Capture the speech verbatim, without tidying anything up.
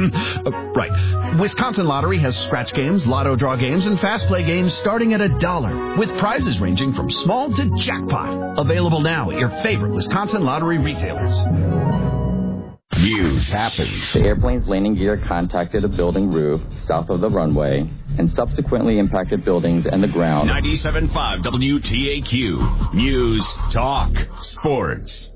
uh, right. Wisconsin Lottery has scratch games, lotto draw games, and fast play games starting at a dollar, with prizes ranging from small to jackpot. Available now at your favorite Wisconsin Lottery retailers. News happens. The airplane's landing gear contacted a building roof south of the runway and subsequently impacted buildings and the ground. ninety-seven point five W T A Q. News, talk, sports.